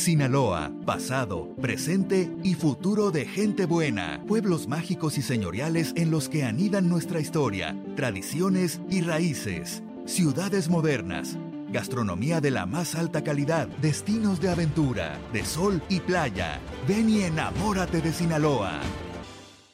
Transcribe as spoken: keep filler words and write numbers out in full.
Sinaloa, pasado, presente y futuro de gente buena. Pueblos mágicos y señoriales en los que anidan nuestra historia, tradiciones y raíces. Ciudades modernas. Gastronomía de la más alta calidad. Destinos de aventura, de sol y playa. Ven y enamórate de Sinaloa.